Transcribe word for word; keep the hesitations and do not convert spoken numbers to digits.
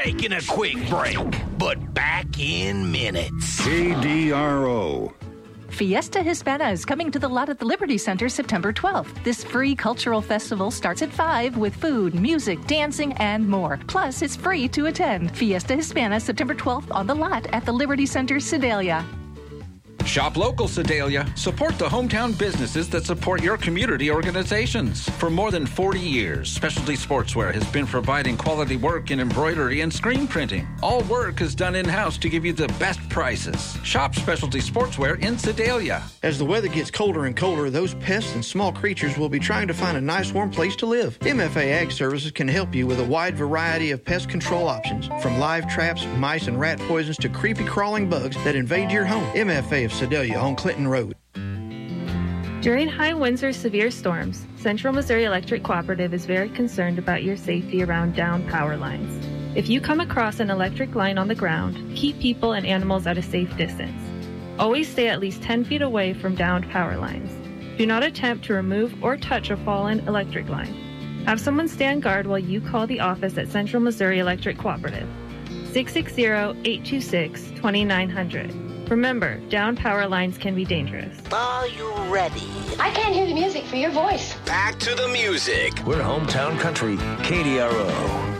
Taking a quick break, but back in minutes. K D R O. Fiesta Hispana is coming to the lot at the Liberty Center September twelfth. This free cultural festival starts at five with food, music, dancing, and more. Plus, it's free to attend. Fiesta Hispana September twelfth on the lot at the Liberty Center, Sedalia. Shop local, Sedalia. Support the hometown businesses that support your community organizations. For more than forty years, Specialty Sportswear has been providing quality work in embroidery and screen printing. All work is done in-house to give you the best prices. Shop Specialty Sportswear in Sedalia. As the weather gets colder and colder, those pests and small creatures will be trying to find a nice warm place to live. M F A Ag Services can help you with a wide variety of pest control options, from live traps, mice and rat poisons to creepy crawling bugs that invade your home. M F A of Sedalia on Clinton Road. During high winds or severe storms, Central Missouri Electric Cooperative is very concerned about your safety around downed power lines. If you come across an electric line on the ground, keep people and animals at a safe distance. Always stay at least ten feet away from downed power lines. Do not attempt to remove or touch a fallen electric line. Have someone stand guard while you call the office at Central Missouri Electric Cooperative. six six zero, eight two six, two nine zero zero. Remember, down power lines can be dangerous. Are you ready? I can't hear the music for your voice. Back to the music. We're hometown country, K D R O.